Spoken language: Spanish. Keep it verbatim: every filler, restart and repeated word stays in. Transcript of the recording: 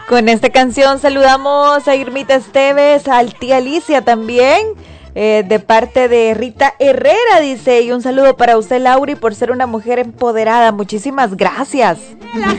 Con esta canción saludamos a Irmita Esteves, a tía Alicia también, eh, de parte de Rita Herrera, dice, y un saludo para usted, Lauri, por ser una mujer empoderada. Muchísimas gracias.